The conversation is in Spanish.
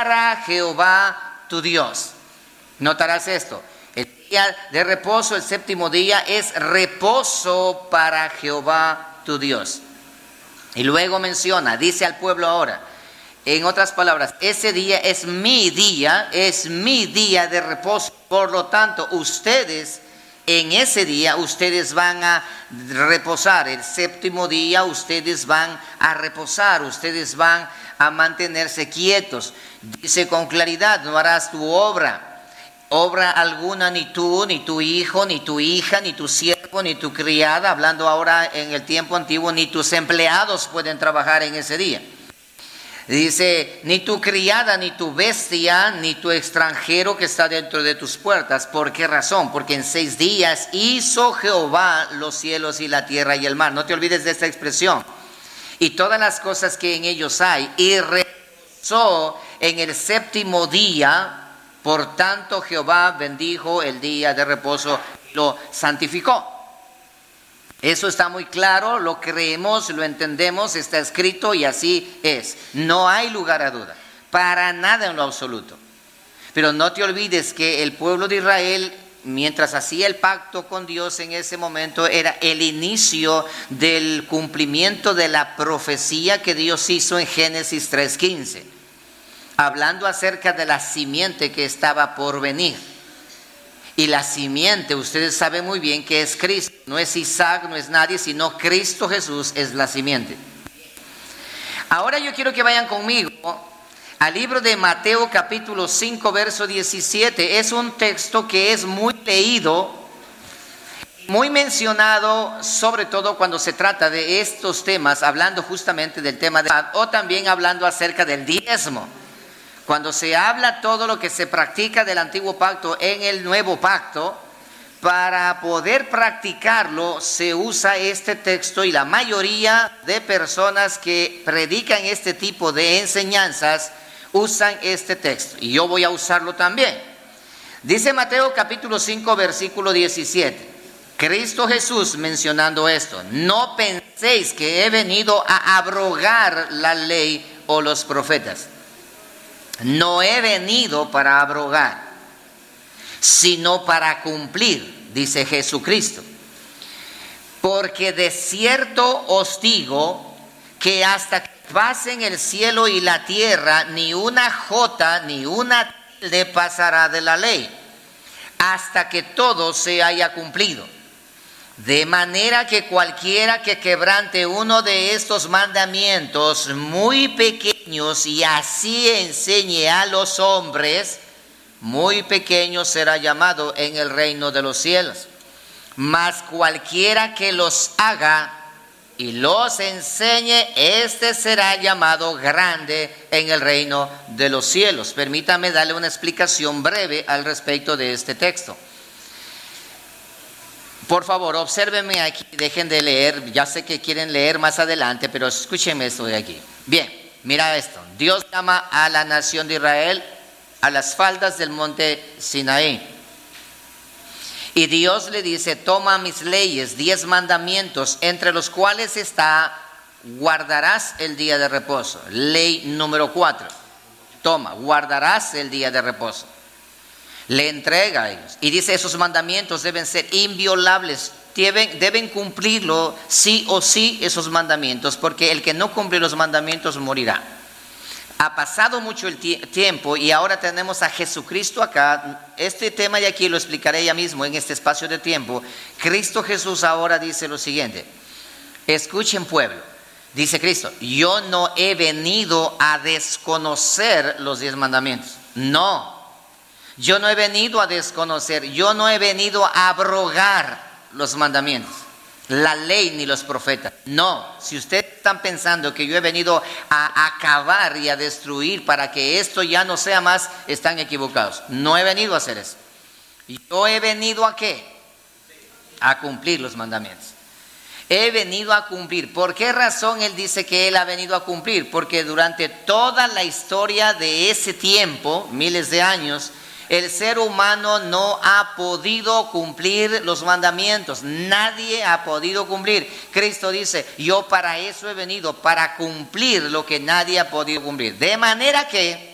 para Jehová tu Dios. Notarás esto. El día de reposo, el séptimo día, es reposo para Jehová tu Dios. Y luego menciona, dice al pueblo ahora, en otras palabras, ese día es mi día de reposo. Por lo tanto, ustedes, en ese día, ustedes van a reposar. El séptimo día, ustedes van a reposar. Ustedes van a mantenerse quietos. Dice con claridad, no harás tu obra alguna, ni tú, ni tu hijo, ni tu hija, ni tu siervo, ni tu criada. Hablando ahora en el tiempo antiguo, ni tus empleados pueden trabajar en ese día. Dice, ni tu criada, ni tu bestia, ni tu extranjero que está dentro de tus puertas. ¿Por qué razón? Porque en 6 días hizo Jehová los cielos y la tierra y el mar. No te olvides de esta expresión. Y todas las cosas que en ellos hay. Y reposó en el séptimo día. Por tanto, Jehová bendijo el día de reposo y lo santificó. Eso está muy claro, lo creemos, lo entendemos, está escrito y así es. No hay lugar a duda, para nada en lo absoluto. Pero no te olvides que el pueblo de Israel, mientras hacía el pacto con Dios en ese momento, era el inicio del cumplimiento de la profecía que Dios hizo en Génesis 3:15, hablando acerca de la simiente que estaba por venir. Y la simiente, ustedes saben muy bien que es Cristo. No es Isaac, no es nadie, sino Cristo Jesús es la simiente. Ahora yo quiero que vayan conmigo al libro de Mateo capítulo 5, verso 17. Es un texto que es muy leído, muy mencionado, sobre todo cuando se trata de estos temas, hablando justamente del tema de o también hablando acerca del diezmo. Cuando se habla todo lo que se practica del antiguo pacto en el nuevo pacto, para poder practicarlo se usa este texto, y la mayoría de personas que predican este tipo de enseñanzas usan este texto, y yo voy a usarlo también. Dice Mateo capítulo 5 versículo 17, Cristo Jesús mencionando esto: no penséis que he venido a abrogar la ley o los profetas. No he venido para abrogar, sino para cumplir, dice Jesucristo. Porque de cierto os digo que hasta que pasen el cielo y la tierra, ni una jota ni una tilde pasará de la ley, hasta que todo se haya cumplido. De manera que cualquiera que quebrante uno de estos mandamientos muy pequeños y así enseñe a los hombres, muy pequeño será llamado en el reino de los cielos. Mas cualquiera que los haga y los enseñe, este será llamado grande en el reino de los cielos. Permítame darle una explicación breve al respecto de este texto. Por favor, obsérvenme aquí, dejen de leer. Ya sé que quieren leer más adelante, pero escúchenme esto de aquí. Bien, mira esto. Dios llama a la nación de Israel a las faldas del monte Sinaí. Y Dios le dice: toma mis leyes, 10 mandamientos, entre los cuales está: guardarás el día de reposo. Ley número 4. Toma, guardarás el día de reposo. Le entrega a ellos y dice: esos mandamientos deben ser inviolables, deben cumplirlo sí o sí, esos mandamientos, porque el que no cumple los mandamientos morirá. Ha pasado mucho el tiempo y ahora tenemos a Jesucristo acá. Este tema de aquí lo explicaré ya mismo en este espacio de tiempo. Cristo Jesús ahora dice lo siguiente: escuchen, pueblo, dice Cristo, yo no he venido a desconocer los 10 mandamientos. No. Yo no he venido a desconocer, yo no he venido a abrogar los mandamientos, la ley ni los profetas. No, si ustedes están pensando que yo he venido a acabar y a destruir para que esto ya no sea más, están equivocados. No he venido a hacer eso. Yo he venido ¿a qué? A cumplir los mandamientos. He venido a cumplir. ¿Por qué razón él dice que él ha venido a cumplir? Porque durante toda la historia de ese tiempo, miles de años, el ser humano no ha podido cumplir los mandamientos. Nadie ha podido cumplir. Cristo dice: yo para eso he venido, para cumplir lo que nadie ha podido cumplir. De manera que